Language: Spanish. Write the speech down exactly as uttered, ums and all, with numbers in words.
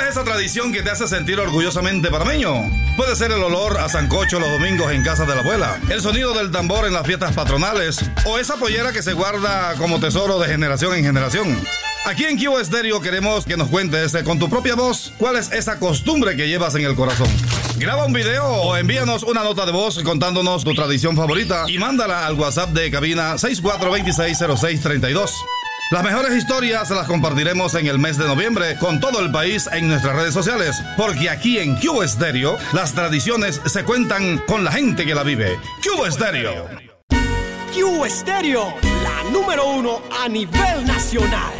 es esa tradición que te hace sentir orgullosamente panameño? Puede ser el olor a sancocho los domingos en casa de la abuela, el sonido del tambor en las fiestas patronales o esa pollera que se guarda como tesoro de generación en generación. Aquí en Q Estéreo queremos que nos cuentes con tu propia voz cuál es esa costumbre que llevas en el corazón. Graba un video o envíanos una nota de voz contándonos tu tradición favorita y mándala al WhatsApp de cabina seis cuatro dos seis cero seis tres dos. Las mejores historias las compartiremos en el mes de noviembre con todo el país en nuestras redes sociales, porque aquí en Q Estéreo las tradiciones se cuentan con la gente que la vive. Q Estéreo. Q Estéreo, la número uno a nivel nacional.